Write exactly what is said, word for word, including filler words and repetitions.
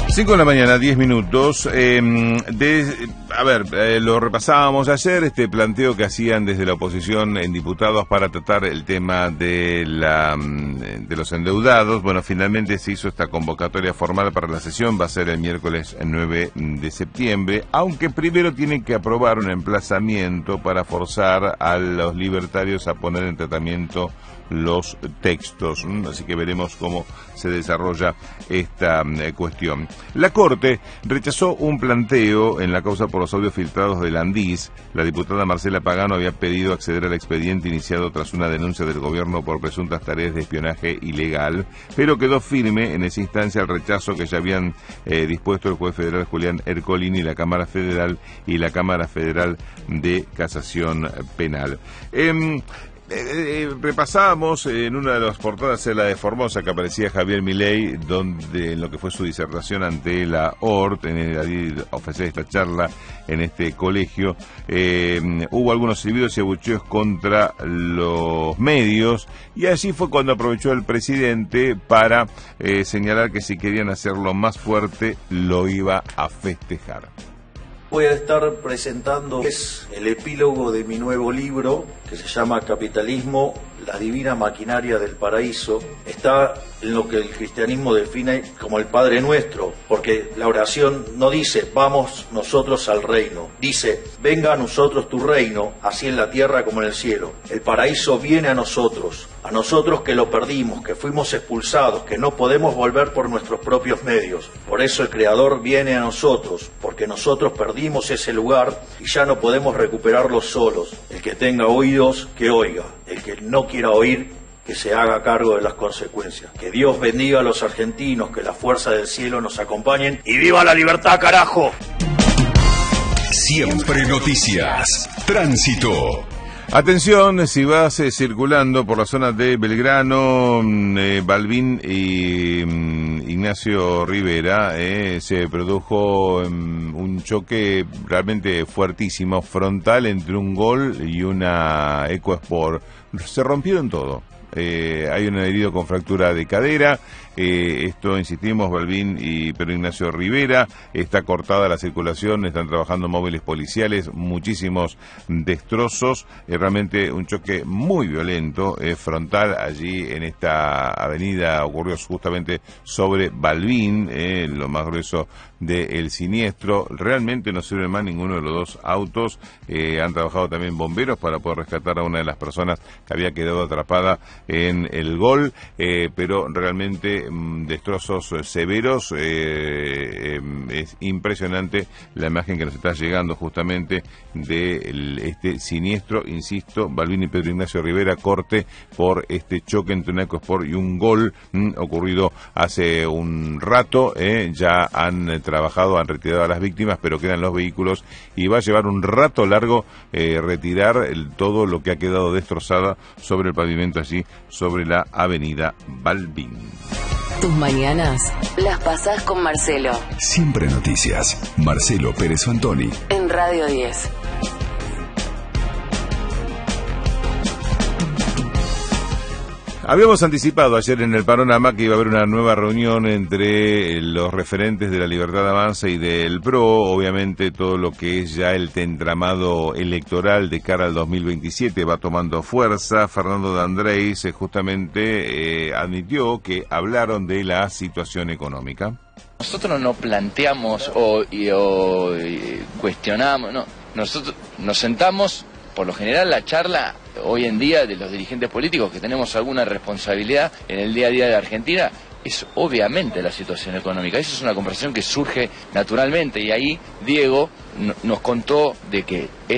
cinco de la mañana, diez minutos. Eh, de, a ver, eh, lo repasábamos ayer, este planteo que hacían desde la oposición en diputados para tratar el tema de, la, de los endeudados. Bueno, finalmente se hizo esta convocatoria formal para la sesión, va a ser el miércoles nueve de septiembre, aunque primero tienen que aprobar un emplazamiento para forzar a los libertarios a poner en tratamiento los textos, así que veremos cómo se desarrolla esta eh, cuestión. La Corte rechazó un planteo en la causa por los audios filtrados de Landís. La diputada Marcela Pagano había pedido acceder al expediente iniciado tras una denuncia del gobierno por presuntas tareas de espionaje ilegal, pero quedó firme en esa instancia el rechazo que ya habían eh, dispuesto el juez federal Julián Ercolini, la Cámara Federal y la Cámara Federal de Casación Penal. Eh, Eh, eh, repasábamos en una de las portadas, la de Formosa, que aparecía Javier Milei, donde en lo que fue su disertación ante la O R T, en el, ofrecer esta charla en este colegio, eh, hubo algunos silbidos y abucheos contra los medios, y allí fue cuando aprovechó el presidente para eh, señalar que si querían hacerlo más fuerte, lo iba a festejar. Voy a estar presentando es el epílogo de mi nuevo libro, que se llama Capitalismo, la divina maquinaria del paraíso. Está en lo que el cristianismo define como el Padre Nuestro, porque la oración no dice, vamos nosotros al reino, dice, venga a nosotros tu reino, así en la tierra como en el cielo. El paraíso viene a nosotros, a nosotros que lo perdimos, que fuimos expulsados, que no podemos volver por nuestros propios medios. Por eso el Creador viene a nosotros, porque nosotros perdimos ese lugar y ya no podemos recuperarlo solos. El que tenga oídos, que oiga. El que no quiera oír, que se haga cargo de las consecuencias. Que Dios bendiga a los argentinos, que la fuerza del cielo nos acompañen y ¡viva la libertad, carajo! Siempre Noticias. Tránsito. Atención, si vas eh, circulando por la zona de Belgrano, eh, Balbín y um, Ignacio Rivera, eh, se produjo um, un choque realmente fuertísimo, frontal, entre un Gol y una EcoSport. Se rompieron todo. Eh, hay un herido con fractura de cadera. Eh, esto, insistimos, Balbín y Pedro Ignacio Rivera, está cortada la circulación, están trabajando móviles policiales, muchísimos destrozos, eh, realmente un choque muy violento, eh, frontal, allí en esta avenida, ocurrió justamente sobre Balbín, eh, lo más grueso del siniestro. Realmente no sirve más ninguno de los dos autos. Eh, han trabajado también bomberos para poder rescatar a una de las personas que había quedado atrapada en el Gol, eh, pero realmente destrozos severos. eh, eh, es impresionante la imagen que nos está llegando justamente de este siniestro, insisto, Balbín y Pedro Ignacio Rivera, corte por este choque entre un EcoSport y un Gol, mmm, ocurrido hace un rato. eh, ya han trabajado, han retirado a las víctimas, pero quedan los vehículos y va a llevar un rato largo eh, retirar el, todo lo que ha quedado destrozada sobre el pavimento allí, sobre la avenida Balbín. Tus mañanas las pasás con Marcelo. Siempre Noticias. Marcelo Pérez Fantoni. En Radio diez. Habíamos anticipado ayer en el panorama que iba a haber una nueva reunión entre los referentes de la Libertad Avanza y del P R O. Obviamente todo lo que es ya el entramado electoral de cara al dos mil veintisiete va tomando fuerza. Fernando D'Andrés eh, justamente eh, admitió que hablaron de la situación económica. Nosotros no planteamos o, y, o y cuestionamos, no. Nosotros nos sentamos, por lo general la charla hoy en día de los dirigentes políticos que tenemos alguna responsabilidad en el día a día de Argentina es obviamente la situación económica. Esa es una conversación que surge naturalmente y ahí Diego nos contó de que